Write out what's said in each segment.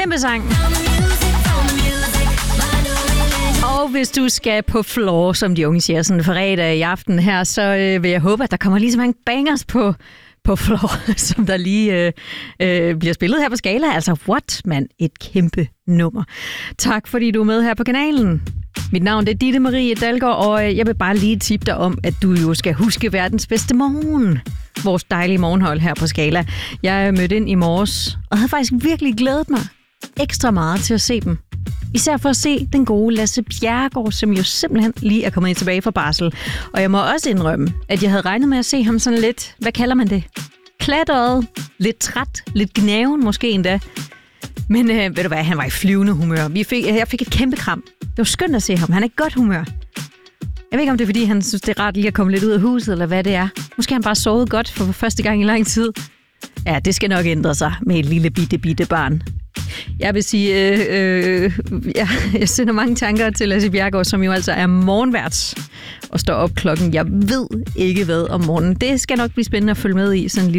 Kæmpe sang. Og hvis du skal på floor, som de unge siger, sådan fredag i aften her, så vil jeg håbe, at der kommer lige så mange bangers på floor, som der lige bliver spillet her på Skala. Altså, what, man? Et kæmpe nummer. Tak, fordi du er med her på kanalen. Mit navn er Ditte Marie Dalgaard, og jeg vil bare lige tippe dig om, at du jo skal huske verdens bedste morgen. Vores dejlige morgenhold her på Skala. Jeg mødte ind i morges, og havde faktisk virkelig glædet mig ekstra meget til at se dem. Især for at se den gode Lasse Bjerregaard, som jo simpelthen lige er kommet tilbage fra barsel. Og jeg må også indrømme, at jeg havde regnet med at se ham sådan lidt, hvad kalder man det? Klatret, lidt træt, lidt gnaven måske endda. Men ved du hvad, han var i flyvende humør. Jeg fik et kæmpe kram. Det var skønt at se ham. Han er i godt humør. Jeg ved ikke, om det er, fordi han synes, det er rart lige at komme lidt ud af huset, eller hvad det er. Måske han bare sovet godt for første gang i lang tid. Ja, det skal nok ændre sig med et lille bitte barn. Jeg vil sige, jeg sender mange tanker til Lasse Bjerregaard, som jo altså er morgenvært og står op klokken. Jeg ved ikke hvad om morgenen. Det skal nok blive spændende at følge med i sådan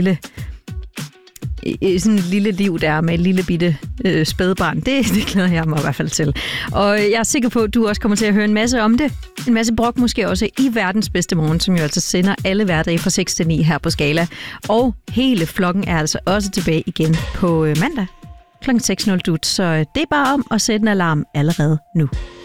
et lille liv der med et lille bitte spædbarn. Det glæder jeg mig i hvert fald til. Og jeg er sikker på, at du også kommer til at høre en masse om det. En masse brok måske også i verdens bedste morgen, som jo altså sender alle hverdage fra 6 til 9 her på Skala. Og hele flokken er altså også tilbage igen på mandag kl. 6:00. Så det er bare om at sætte en alarm allerede nu.